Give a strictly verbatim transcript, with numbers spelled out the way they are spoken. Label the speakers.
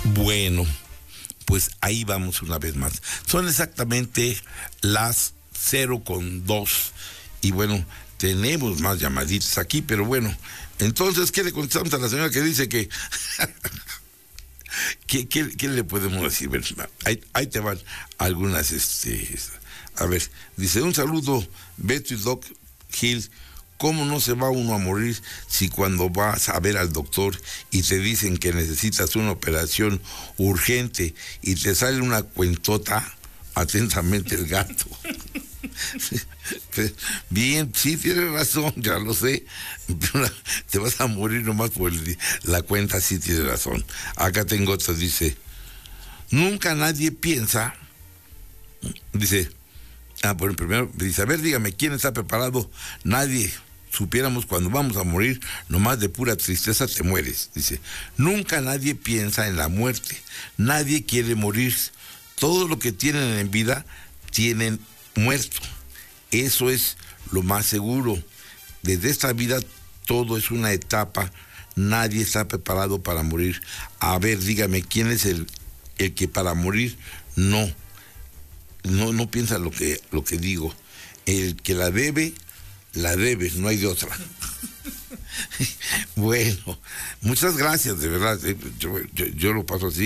Speaker 1: Bueno, pues ahí vamos una vez más. Son exactamente las cero con dos. Y bueno, tenemos más llamaditas aquí, pero bueno, entonces, ¿qué le contestamos a la señora que dice que... ¿Qué, qué, ¿Qué le podemos decir? Bueno, ahí, ahí te van algunas, este... A ver, dice, un saludo, Beto y Doc Gil. ¿Cómo no se va uno a morir si cuando vas a ver al doctor y te dicen que necesitas una operación urgente y te sale una cuentota? Atentamente el gato. Bien, sí, tienes razón, ya lo sé. Te vas a morir nomás por el, la cuenta, sí tienes razón. Acá tengo otro, dice, nunca nadie piensa, dice, ah, bueno, primero, dice, a ver, dígame, ¿quién está preparado? Nadie. Supiéramos cuando vamos a morir, nomás de pura tristeza te mueres. Dice, nunca nadie piensa en la muerte. Nadie quiere morir. Todo lo que tienen en vida, tienen muerto. Eso es lo más seguro. Desde esta vida, todo es una etapa. Nadie está preparado para morir. A ver, dígame, ¿quién es el, el que para morir no? No, no piensa lo que, lo que digo. El que la debe, la debes, no hay de otra. Bueno, muchas gracias, de verdad. Yo, yo, yo lo paso así.